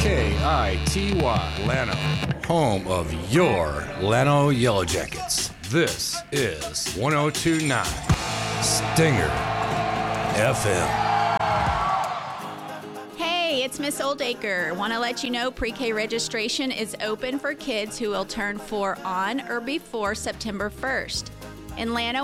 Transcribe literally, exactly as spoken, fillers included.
K I T Y, Llano, home of your Llano Yellow Jackets. This is one oh two point nine Stinger F M. Hey, it's Miss Oldacre. Want to let you know pre-K registration is open for kids who will turn four on or before September first. In Llano,